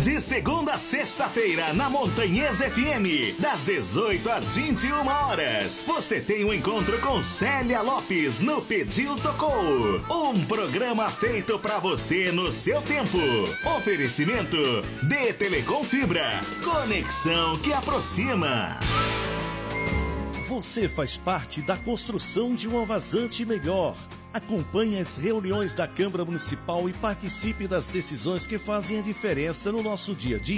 De segunda a sexta-feira, na Montanhesa FM, das 18 às 21 horas, você tem um encontro com Célia Lopes no Pediu Tocou. Um programa feito pra você no seu tempo. Oferecimento de Telecom Fibra. Conexão que aproxima. Você faz parte da construção de um Vazante melhor. Acompanhe as reuniões da Câmara Municipal e participe das decisões que fazem a diferença no nosso dia a dia.